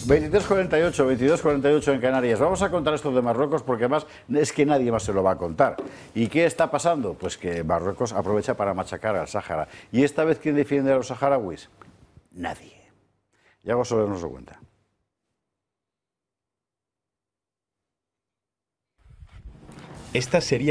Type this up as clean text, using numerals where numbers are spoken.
23:48, 22:48 en Canarias. Vamos a contar esto de Marruecos porque además es que nadie más se lo va a contar. ¿Y qué está pasando? Pues que Marruecos aprovecha para machacar al Sáhara. ¿Y esta vez quién defiende a los saharauis? Nadie. Yago Soler nos lo cuenta. Esta sería